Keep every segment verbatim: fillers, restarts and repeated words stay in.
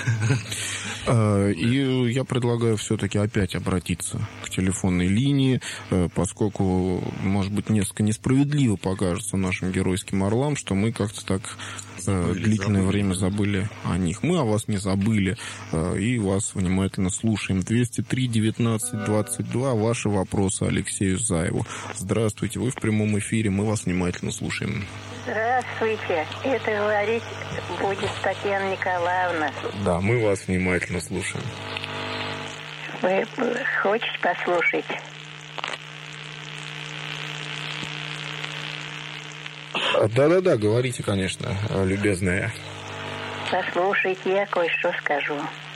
И я предлагаю все-таки опять обратиться к телефонной линии, поскольку, может быть, несколько несправедливо покажется нашим геройским орлам, что мы как-то так забыли, длительное забыли. время забыли о них. Мы о вас не забыли и вас внимательно слушаем. двести три девятнадцать двадцать два. Ваши вопросы Алексею Заеву. Здравствуйте, вы в прямом эфире, мы вас внимательно слушаем. Здравствуйте, это говорить будет Татьяна Николаевна. Да, мы вас внимательно слушаем. Вы хотите послушать? Да-да-да, говорите, конечно, любезная. Послушайте, я кое-что скажу.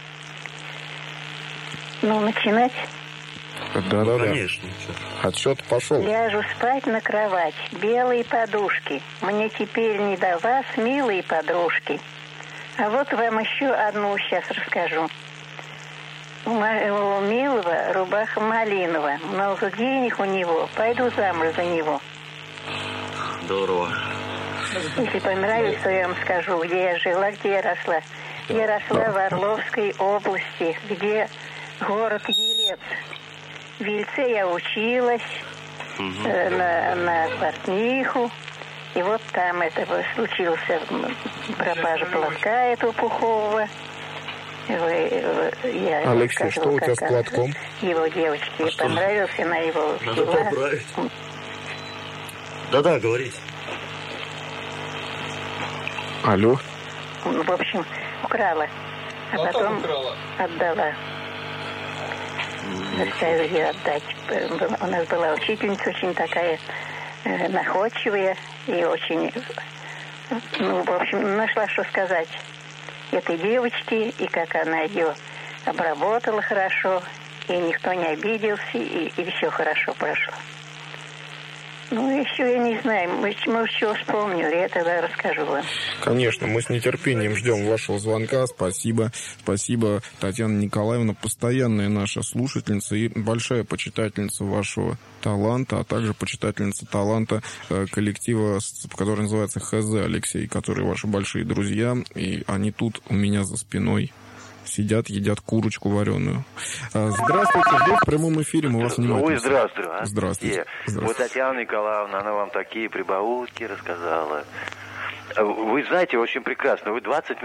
Ну, начинать? Да-да-да. Конечно. Отсчет пошел. Ляжу спать на кровать, белые подушки. Мне теперь не до вас, милые подружки. А вот вам еще одну сейчас расскажу. У милого рубаха малиновая. Много денег у него. Пойду замуж за него. Здорово. Если понравится, то я вам скажу, где я жила, где я росла. Я росла в Орловской области, где город Елец. В Ельце я училась угу. э, на, на портниху. И вот там это случился пропажа платка этого пухового. Вы, я Алексей, что у тебя с платком? Его девочке а понравился, она его Надо взяла. поправить. Да-да, говорите. Алло. В общем, украла. А, а потом украла. Отдала. Заставила ее отдать. У нас была учительница очень такая э, находчивая и очень... Ну, в общем, нашла, что сказать этой девочке, и как она ее обработала хорошо, и никто не обиделся, и, и все хорошо прошло. Ну, еще я не знаю, мы, мы еще вспомню, я тогда расскажу вам. Конечно, мы с нетерпением ждем вашего звонка. Спасибо. Спасибо, Татьяна Николаевна, постоянная наша слушательница и большая почитательница вашего таланта, а также почитательница таланта э, коллектива, который называется ХЗ, Алексей, которые ваши большие друзья, и они тут у меня за спиной сидят, едят курочку вареную. Здравствуйте, вы в прямом эфире, мы вас внимательно... Ой, здравствуйте. А? Здравствуйте. Здравствуйте. Вот Татьяна Николаевна, она вам такие прибаутки рассказала. Вы знаете, очень прекрасно. Вы двадцать